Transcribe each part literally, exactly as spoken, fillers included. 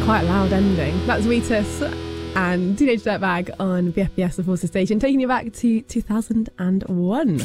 Quite a loud ending. That's Wheatus and Teenage Dirtbag on B F B S The Forces Station, taking you back to two thousand one.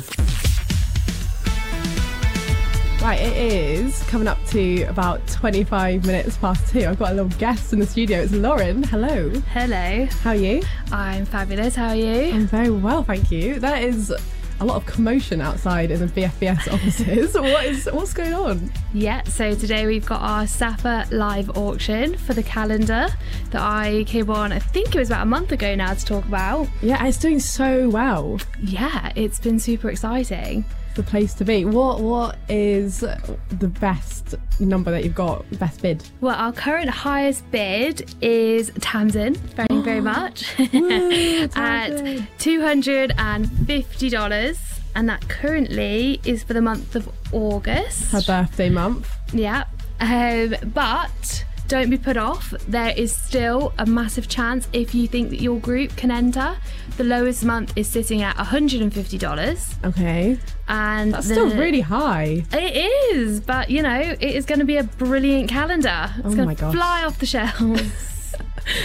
Right, it is coming up to about twenty-five minutes past two. I've got a little guest in the studio. It's Lauren. Hello. Hello. How are you? I'm fabulous. How are you? I'm very well, thank you. That is a lot of commotion outside in the B F B S offices. What is what's going on? Yeah, so today we've got our Safa live auction for the calendar that I came on, I think it was about a month ago now, to talk about. Yeah, it's doing so well. Yeah, it's been super exciting. The place to be. What what is the best number that you've got, best bid? Well, our current highest bid is Tamsin, very very much, Woo, at two hundred fifty dollars, and that currently is for the month of August. Her birthday month. Yeah, um, but don't be put off. There is still a massive chance if you think that your group can enter. The lowest month is sitting at one hundred fifty dollars. Okay. And that's the, still really high. It is, but you know, it is going to be a brilliant calendar. It's oh going my to gosh. fly off the shelves.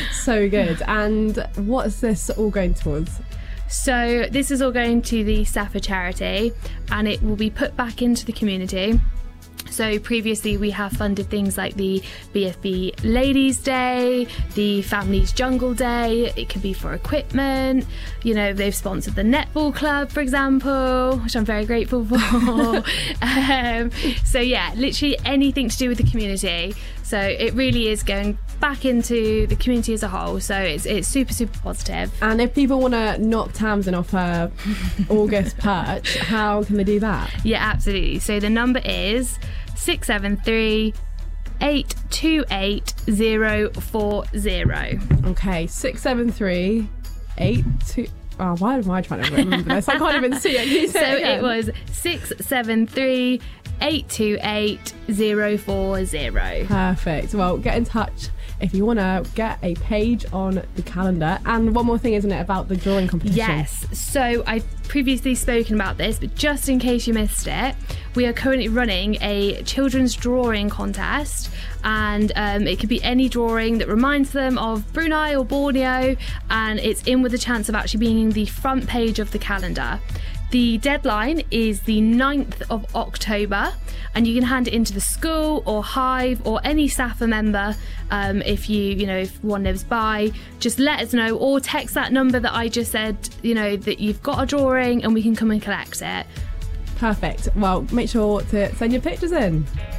So good. And what is this all going towards? So this is all going to the Safa charity, and it will be put back into the community. So previously we have funded things like the B F B Ladies Day, the Families Jungle Day. It could be for equipment. You know, they've sponsored the Netball Club, for example, which I'm very grateful for. um, so yeah, literally anything to do with the community. So it really is going back into the community as a whole. So it's it's super, super positive. And if people want to knock Tamsin off her August perch, how can they do that? Yeah, absolutely. So the number is six seven three, eight two eight, zero four zero. Okay, six seven three, eight two... Oh, why am I trying to remember this? I can't even see it. Can you say So it again? it was six seven three, eight two eight, zero four zero. Perfect. Well, get in touch if you want to get a page on the calendar. And one more thing, isn't it, about the drawing competition? Yes. So I've previously spoken about this, but just in case you missed it, we are currently running a children's drawing contest, and um, it could be any drawing that reminds them of Brunei or Borneo, and it's in with a chance of actually being the front page of the calendar. The deadline is the ninth of October, and you can hand it into the school or Hive or any Safa member. Um, if you, you know, if one lives by, just let us know, or text that number that I just said, you know, that you've got a drawing and we can come and collect it. Perfect. Well, make sure to send your pictures in.